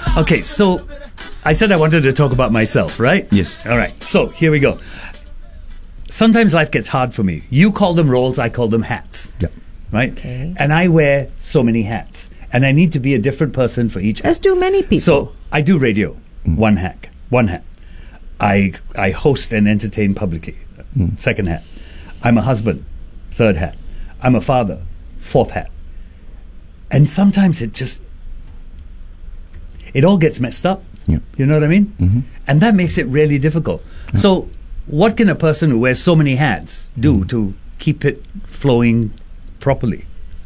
Okay, so I said I wanted to talk about myself, right? Yes. All right, so here we go. Sometimes life gets hard for me. You call them roles, I call them hats. Yeah. Right? Okay. And I wear so many hats. And I need to be a different person for each hat. As do many people. So I do radio, one hat. I host and entertain publicly, second hat. I'm a husband, third hat. I'm a father, fourth hat. And sometimes it all gets messed up. Yeah. You know what I mean? Mm-hmm. And that makes it really difficult. Yeah. So what can a person who wears so many hats do to keep it flowing properly?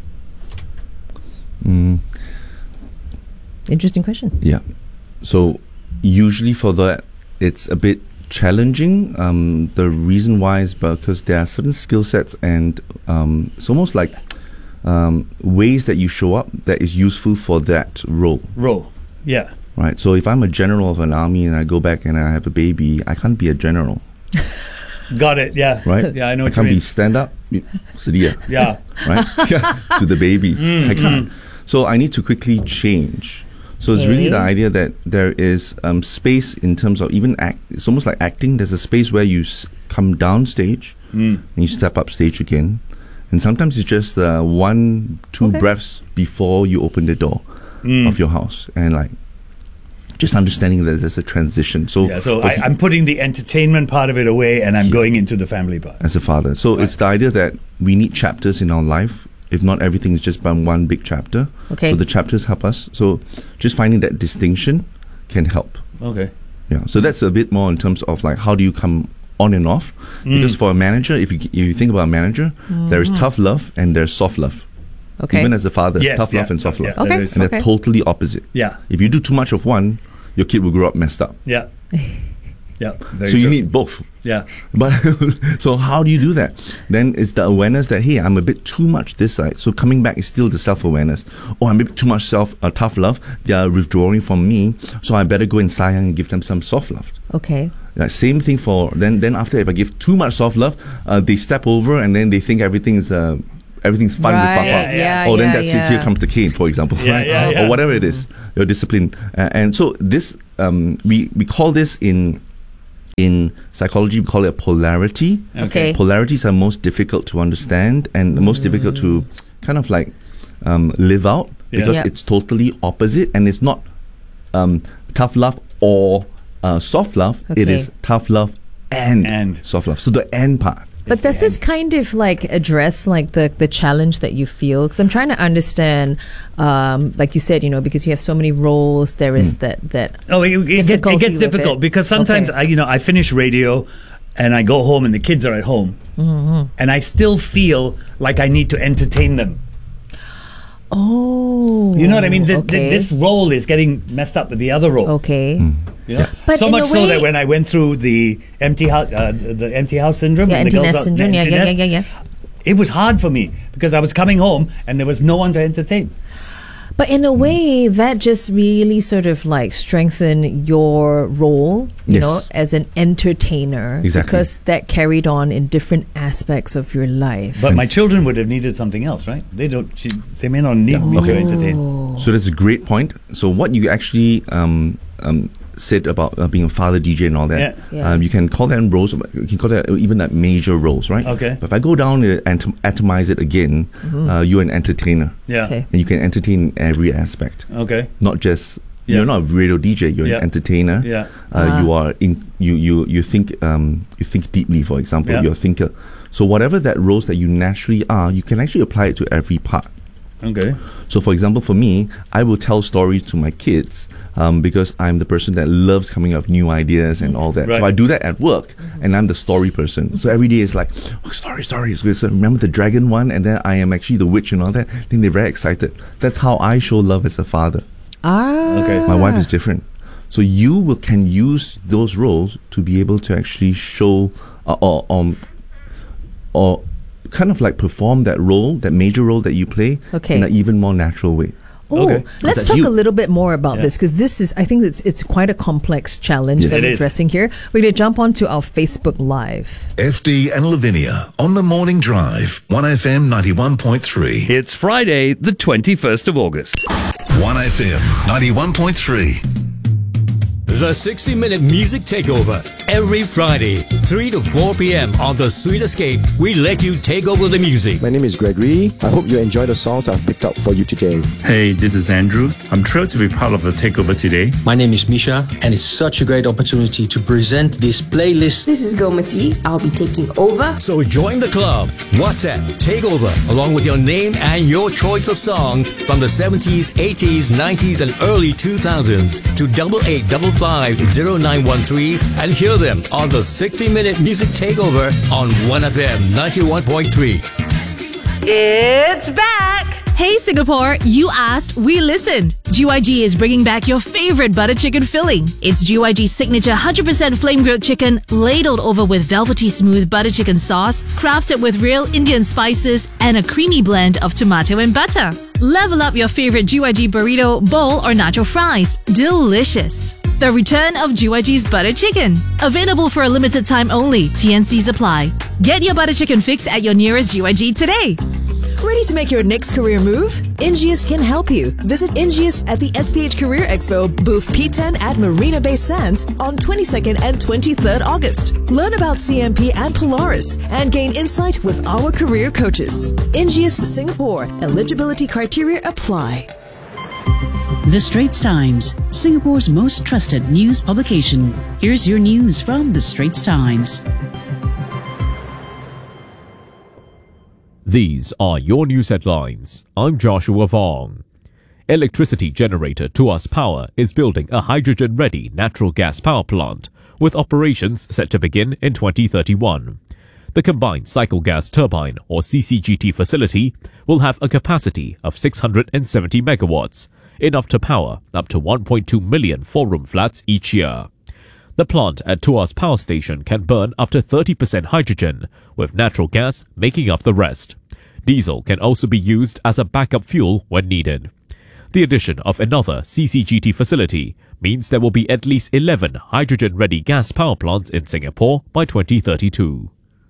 Interesting question. Yeah. So usually for that, it's a bit challenging. The reason why is because there are certain skill sets and it's almost like ways that you show up that is useful for that role. Yeah. Right. So if I'm a general of an army and I go back and I have a baby, I can't be a general. Got it. Yeah. Right. Yeah, I know I what you can't mean. be stand up, sedia. Yeah. Right. To the baby. I can't. So I need to quickly change. So it's really the idea that there is space in terms of even act. It's almost like acting. There's a space where you come down stage and you step up stage again. And sometimes it's just 1-2 breaths before you open the door of your house. And like just understanding that there's a transition. So, I'm putting the entertainment part of it away and I'm going into the family part. As a father. So it's the idea that we need chapters in our life. If not, everything is just one big chapter. Okay. So the chapters help us. So just finding that distinction can help. Okay. Yeah. So that's a bit more in terms of like how do you come on and off? Because for a manager, if you think about a manager, there is tough love and there's soft love. Okay. Even as a father, Yes, tough love and soft love. Okay. And they're totally opposite. Yeah. If you do too much of one, your kid will grow up messed up. Yeah. Yeah. Very So you true. need both. Yeah. But so how do you do that? Then it's the awareness that, hey, I'm a bit too much this side. So coming back is still the self-awareness. Oh, I'm a bit too much tough love. They are withdrawing from me. So I better go and sayang and give them some soft love. Okay. Yeah, same thing for then after if I give too much soft love, they step over and then they think everything's fun with Papa. Then that's it. Here comes the cane, for example, right? Or whatever it is, your discipline. And so this we call this in psychology, we call it a polarity. Okay. Polarities are most difficult to understand and the most difficult to kind of like live out because it's totally opposite and it's not tough love or soft love. It is tough love and soft love. So the and part. But does this kind of like address like the challenge that you feel? Because I'm trying to understand, like you said, because you have so many roles, there is that. It gets difficult because sometimes I finish radio and I go home and the kids are at home and I still feel like I need to entertain them. Oh, you know what I mean? This role is getting messed up with the other role. Okay. You know? But so in much a so way, that when I went through the empty house syndrome, empty nest syndrome, yeah. It was hard for me because I was coming home and there was no one to entertain. But in a way, that just really sort of like strengthened your role, you know, as an entertainer. Exactly. Because that carried on in different aspects of your life. But my children would have needed something else, right? They may not need me to entertain. So that's a great point. So what you actually said about being a father DJ and all that, you can call them roles. You can call that even like major roles, right? Okay. But if I go down and atomize it again, you're an entertainer. Yeah. Okay. And you can entertain in every aspect. Okay. Not just you're not a radio DJ. You're an entertainer. Yeah. You are you think deeply. For example, you're a thinker. So whatever that roles that you naturally are, you can actually apply it to every part. Okay. So, for example, for me, I will tell stories to my kids because I'm the person that loves coming up with new ideas and all that. Right. So I do that at work, and I'm the story person. So every day it's like, story. So remember the dragon one, and then I am actually the witch and all that. Then they're very excited. That's how I show love as a father. Okay. My wife is different. So you can use those roles to be able to actually show or kind of like perform that role, that major role that you play in an even more natural way. Oh, Okay. let's talk a little bit more about this because I think it's quite a complex challenge that we're addressing here. We're going to jump onto our Facebook Live. FD and Lavinia on the Morning Drive, 1FM 91.3. It's Friday, the 21st of August. 1FM 91.3. The 60-minute music takeover. Every Friday, 3 to 4 p.m. on The Sweet Escape, we let you take over the music. My name is Gregory. I hope you enjoy the songs I've picked up for you today. Hey, this is Andrew. I'm thrilled to be part of the takeover today. My name is Misha, and it's such a great opportunity to present this playlist. This is Gomati. I'll be taking over. So join the club. WhatsApp Takeover along with your name and your choice of songs from the 70s, 80s, 90s, and early 2000s to 88550913 and hear them on the 60-minute music takeover on 1FM 91.3. It's back! Hey Singapore, you asked, we listened. GYG is bringing back your favorite butter chicken filling. It's GYG's signature 100% flame-grilled chicken ladled over with velvety smooth butter chicken sauce, crafted with real Indian spices and a creamy blend of tomato and butter. Level up your favorite GYG burrito, bowl or nacho fries. Delicious. The return of GYG's butter chicken. Available for a limited time only. TNCs apply. Get your butter chicken fix at your nearest GYG today. Ready to make your next career move? Ingeus can help you. Visit Ingeus at the SPH Career Expo, booth P10 at Marina Bay Sands on 22nd and 23rd August. Learn about CMP and Polaris and gain insight with our career coaches. Ingeus Singapore. Eligibility criteria apply. The Straits Times, Singapore's most trusted news publication. Here's your news from The Straits Times. These are your news headlines. I'm Joshua Vong. Electricity generator Tuas Power is building a hydrogen-ready natural gas power plant, with operations set to begin in 2031. The combined cycle gas turbine, or CCGT facility, will have a capacity of 670 megawatts, enough to power up to 1.2 million four-room flats each year. The plant at Tuas Power Station can burn up to 30% hydrogen, with natural gas making up the rest. Diesel can also be used as a backup fuel when needed. The addition of another CCGT facility means there will be at least 11 hydrogen-ready gas power plants in Singapore by 2032.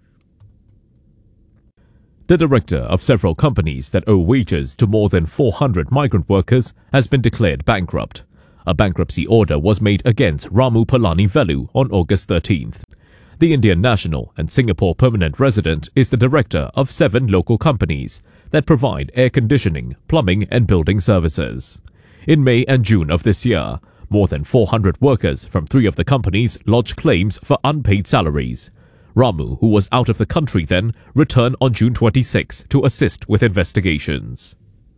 The director of several companies that owe wages to more than 400 migrant workers has been declared bankrupt. A bankruptcy order was made against Ramu Palani Velu on August 13th. The Indian national and Singapore permanent resident is the director of 7 local companies that provide air conditioning, plumbing and building services. In May and June of this year, more than 400 workers from 3 of the companies lodged claims for unpaid salaries. Ramu, who was out of the country then, returned on June 26 to assist with investigations.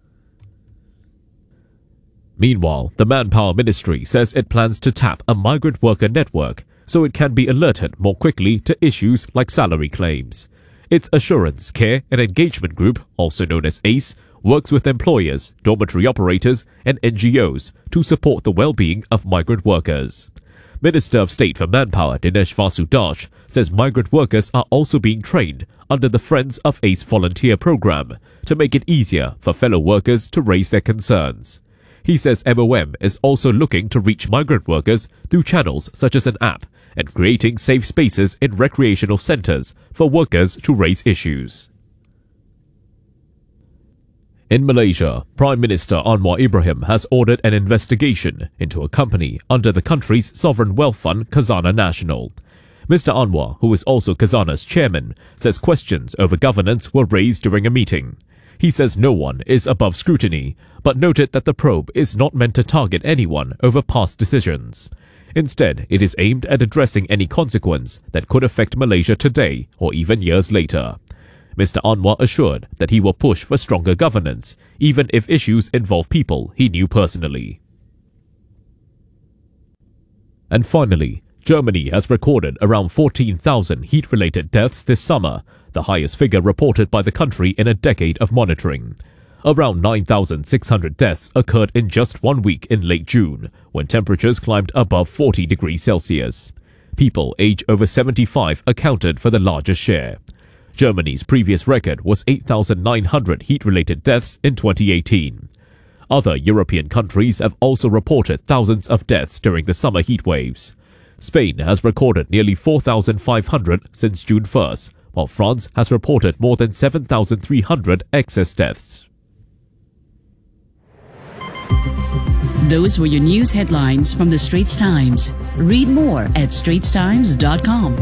Meanwhile, the Manpower Ministry says it plans to tap a migrant worker network so it can be alerted more quickly to issues like salary claims. Its Assurance, Care and Engagement Group, also known as ACE, works with employers, dormitory operators and NGOs to support the well-being of migrant workers. Minister of State for Manpower Dinesh Vasudash says migrant workers are also being trained under the Friends of ACE volunteer program to make it easier for fellow workers to raise their concerns. He says MOM is also looking to reach migrant workers through channels such as an app and creating safe spaces in recreational centres for workers to raise issues. In Malaysia, Prime Minister Anwar Ibrahim has ordered an investigation into a company under the country's sovereign wealth fund Khazanah Nasional. Mr. Anwar, who is also Khazanah's chairman, says questions over governance were raised during a meeting. He says no one is above scrutiny, but noted that the probe is not meant to target anyone over past decisions. Instead, it is aimed at addressing any consequence that could affect Malaysia today or even years later. Mr. Anwar assured that he will push for stronger governance, even if issues involve people he knew personally. And finally, Germany has recorded around 14,000 heat-related deaths this summer, the highest figure reported by the country in a decade of monitoring. Around 9,600 deaths occurred in just 1 week in late June, when temperatures climbed above 40 degrees Celsius. People aged over 75 accounted for the largest share. Germany's previous record was 8,900 heat-related deaths in 2018. Other European countries have also reported thousands of deaths during the summer heat waves. Spain has recorded nearly 4,500 since June 1st, while France has reported more than 7,300 excess deaths. Those were your news headlines from the Straits Times. Read more at straitstimes.com.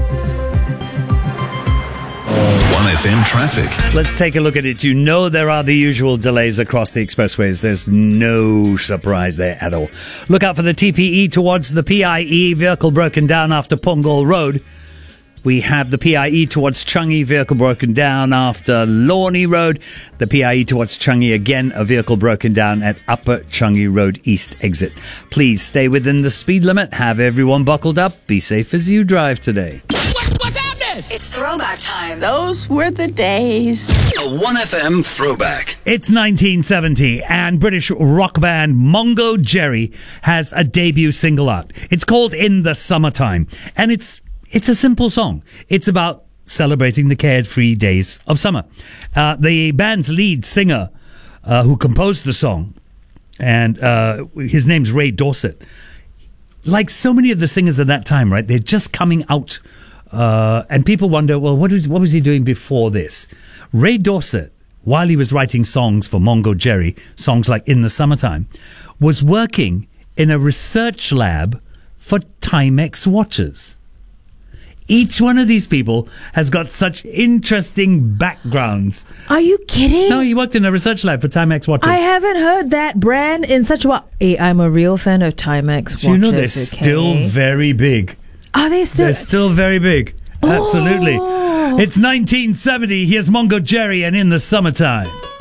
1FM traffic. Let's take a look at it. You know there are the usual delays across the expressways. There's no surprise there at all. Look out for the TPE towards the PIE. Vehicle broken down after Punggol Road. We have the PIE towards Changi, vehicle broken down after Lornie Road. The PIE towards Changi, again, a vehicle broken down at Upper Changi Road East exit. Please stay within the speed limit. Have everyone buckled up. Be safe as you drive today. What's happening? It's throwback time. Those were the days. A 1FM throwback. It's 1970 and British rock band Mongo Jerry has a debut single out. It's called In the Summertime, and it's a simple song. It's about celebrating the carefree days of summer. The band's lead singer, who composed the song, and his name's Ray Dorset. Like so many of the singers at that time, right? They're just coming out, and people wonder, well, what was he doing before this? Ray Dorset, while he was writing songs for Mongo Jerry, songs like In the Summertime, was working in a research lab for Timex watches. Each one of these people has got such interesting backgrounds. Are you kidding? No, he worked in a research lab for Timex watches. I haven't heard that brand in such a while. Hey, I'm a real fan of Timex watches. You know they're still very big. Are they still? They're still very big. Absolutely. It's 1970. Here's Mongo Jerry and In the Summertime.